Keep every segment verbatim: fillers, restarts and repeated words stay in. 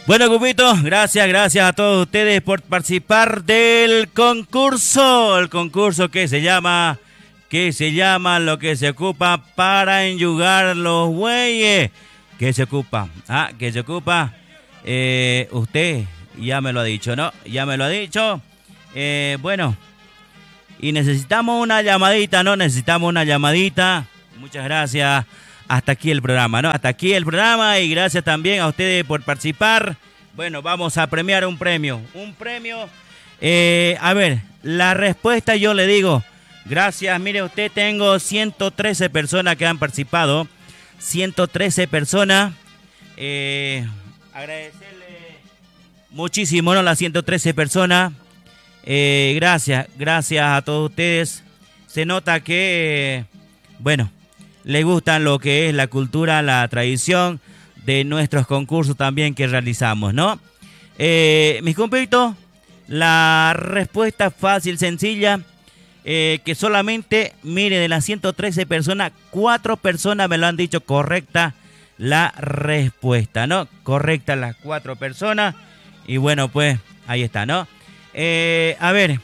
Bueno, Cupito, gracias, gracias a todos ustedes por participar del concurso. El concurso que se llama, que se llama lo que se ocupa para enyugar los bueyes. ¿Qué se ocupa? Ah, ¿qué se ocupa? Eh, usted ya me lo ha dicho, ¿no? Ya me lo ha dicho. Eh, bueno, y necesitamos una llamadita, ¿no? Necesitamos una llamadita. Muchas gracias. Hasta aquí el programa, ¿no? Hasta aquí el programa y gracias también a ustedes por participar. Bueno, vamos a premiar un premio. Un premio. Eh, a ver, la respuesta yo le digo. Gracias, mire usted, tengo ciento trece personas que han participado. ciento trece personas. Eh, agradecerle muchísimo, ¿no? Las ciento trece personas. Eh, gracias, gracias a todos ustedes. Se nota que, eh, bueno, le gustan lo que es la cultura, la tradición de nuestros concursos también que realizamos, ¿no? Eh, mis compitos, la respuesta fácil, sencilla, eh, que solamente, mire, de las ciento trece personas, cuatro personas me lo han dicho correcta la respuesta, ¿no? Correcta las cuatro personas. Y bueno, pues, ahí está, ¿no? Eh, a ver,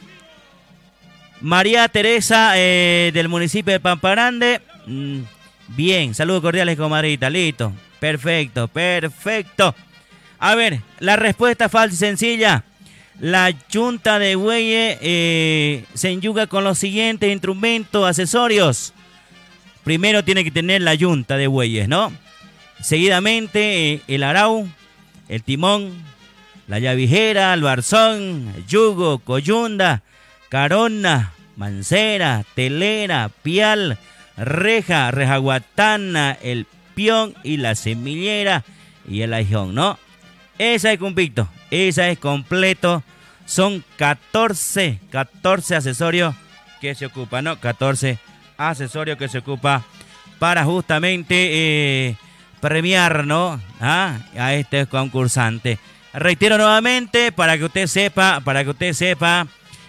María Teresa eh, del municipio de Pampa Grande. Mm, bien, saludos cordiales, comadrita. Listo, perfecto, perfecto. A ver, la respuesta falsa y sencilla. La yunta de bueyes eh, se enyuga con los siguientes instrumentos, accesorios. Primero tiene que tener la yunta de bueyes, ¿no? Seguidamente eh, el arao, el timón, la llavijera, el barzón, el yugo, coyunda, carona, mancera, telera, pial, reja, rejaguatana, el pión y la semillera y el aijón, ¿no? Esa es completo, esa es completo. Son catorce, catorce accesorios que se ocupan, ¿no? catorce accesorios que se ocupa para justamente eh, premiar, ¿no? ¿Ah? A este concursante. Reitero nuevamente para que usted sepa, para que usted sepa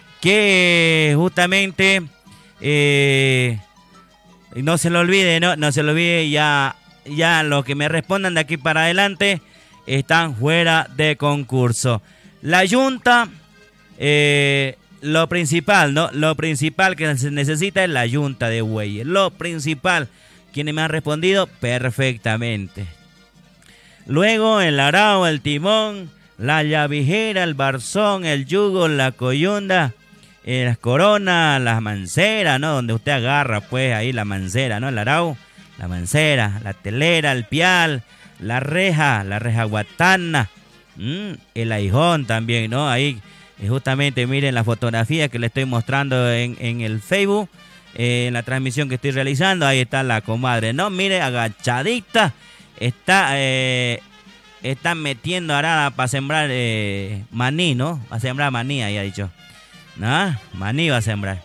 que justamente eh, no se lo olvide, no, no se lo olvide, ya, ya los que me respondan de aquí para adelante están fuera de concurso. La yunta, eh, lo principal, ¿no? Lo principal que se necesita es la yunta de bueyes. Lo principal, quienes me han respondido perfectamente. Luego el arao, el timón, la llavijera, el barzón, el yugo, la coyunda, eh, las coronas, las manceras, ¿no? Donde usted agarra, pues, ahí la mancera, ¿no? El arao, la mancera, la telera, el pial, la reja, la reja guatana, mmm, el aijón también, ¿no? Ahí, eh, justamente, miren la fotografía que le estoy mostrando en, en el Facebook, eh, en la transmisión que estoy realizando. Ahí está la comadre, ¿no? Mire, agachadita, está... Eh, Están metiendo arada para sembrar eh, maní, ¿no? Va a sembrar maní, ahí ha dicho. ¿No? Maní va a sembrar.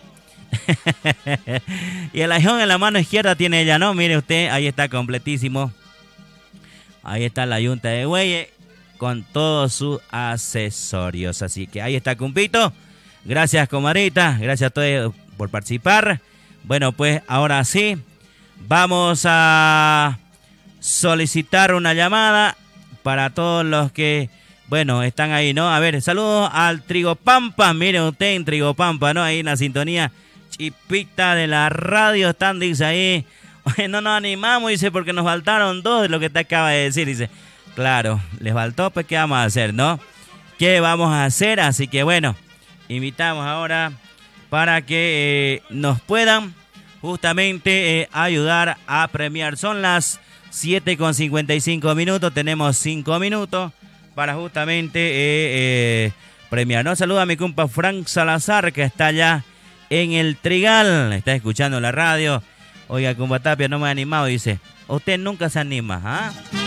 Y el aijón en la mano izquierda tiene ella, ¿no? Mire usted, ahí está completísimo. Ahí está la yunta de bueyes con todos sus accesorios. Así que ahí está, cumpito. Gracias, comadrita. Gracias a todos por participar. Bueno, pues ahora sí, vamos a solicitar una llamada para todos los que, bueno, están ahí, ¿no? A ver, saludos al Trigopampa. Miren usted en Trigopampa, ¿no? Ahí en la sintonía chipita de la radio están, dice ahí. Oye, no nos animamos, dice, porque nos faltaron dos de lo que te acaba de decir, dice. Claro, les faltó, pues, ¿qué vamos a hacer, no? ¿Qué vamos a hacer? Así que, bueno, invitamos ahora para que eh, nos puedan justamente eh, ayudar a premiar. Son las siete con cincuenta y cinco minutos, tenemos cinco minutos para justamente eh, eh, premiar. No, saluda a mi compa Frank Salazar, que está allá en el Trigal, está escuchando la radio. Oiga, compa Tapia, no me ha animado, dice. Usted nunca se anima, ¿ah?